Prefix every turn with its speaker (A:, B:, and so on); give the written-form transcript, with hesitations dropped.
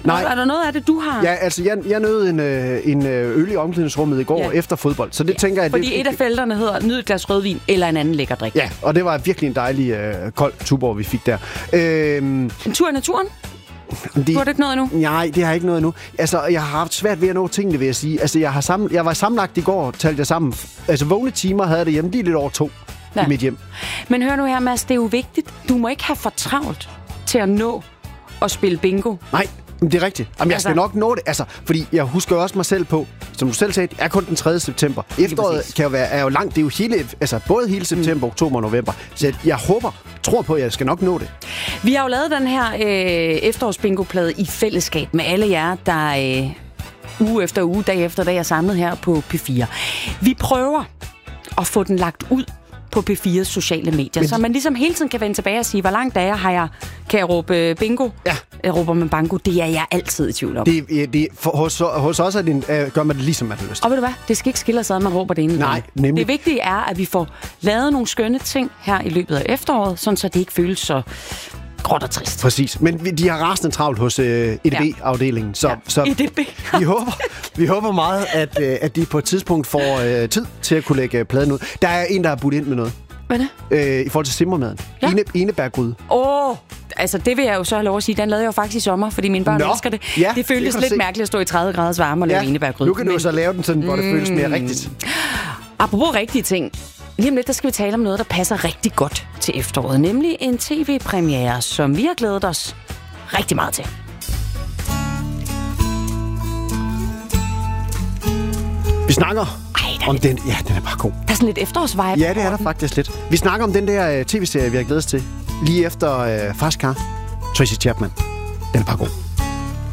A: Nej.
B: Er der noget af det, du har?
A: Ja, altså, jeg nød en øl i omklædningsrummet i går efter fodbold, så det tænker jeg...
B: Fordi et af felterne hedder nyd et glas rødvin eller en anden lækker drik.
A: Ja, og det var virkelig en dejlig kold Tuborg, vi fik der.
B: En tur i naturen? Du har det ikke noget endnu?
A: Nej, det har jeg ikke noget endnu. Altså, jeg har haft svært ved at nå tingene, vil jeg sige. Altså, jeg var sammenlagt i går, talte jeg sammen. Altså, vågne timer havde jeg derhjemme, lige lidt over 2 i mit hjem.
B: Men hør nu her, Mads, det er jo vigtigt. Du må ikke have for travlt til at nå at spille bingo.
A: Nej, det er rigtigt. Jamen, jeg skal nok nå det. Altså, fordi jeg husker også mig selv på, som du selv sagde, det er kun den 3. september. Efteråret er jo langt. Det er jo både hele september, oktober og november. Så jeg tror på, at jeg skal nok nå det.
B: Vi har jo lavet den her efterårsbingo-plade i fællesskab med alle jer, der uge efter uge, dag efter dag er samlet her på P4. Vi prøver at få den lagt ud på P4's sociale medier, så man ligesom hele tiden kan vende tilbage og sige, hvor langt er jeg, kan jeg råbe bingo?
A: Ja.
B: Råber man bango? Det er jeg altid i tvivl om.
A: Hos os gør man det ligesom man har lyst til.
B: Og ved du hvad? Det skal ikke skille os ad, man råber det ene.
A: Nej, nemlig.
B: Det vigtige er, at vi får lavet nogle skønne ting her i løbet af efteråret, sådan så det ikke føles så gråt og trist.
A: Præcis. Men de har rasende travlt hos EDB-afdelingen. Så
B: EDB.
A: vi håber meget, at de på et tidspunkt får tid til at kunne lægge pladen ud. Der er en, der har budt ind med noget.
B: Hvad er
A: det? I forhold til simmermaden. Ja. Enebærgryde.
B: Altså det vil jeg jo så have lov at sige. Den lavede jeg jo faktisk i sommer, fordi mine børn elsker det.
A: Ja,
B: det føltes lidt mærkeligt at stå i 30 graders varme og lave enebærgryde.
A: Nu kan du så lave den sådan, hvor det føles mere rigtigt.
B: Apropos rigtige ting. Lige om lidt, der skal vi tale om noget, der passer rigtig godt til efteråret. Nemlig en tv-premiere, som vi har glædet os rigtig meget til.
A: Vi snakker om den... Ja, den er bare god.
B: Der er sådan lidt efterårsvibe.
A: Ja, det er der faktisk lidt. Vi snakker om den der tv-serie, vi har glædet os til. Lige efter Fast Car. Tracy Chapman. Den er bare god.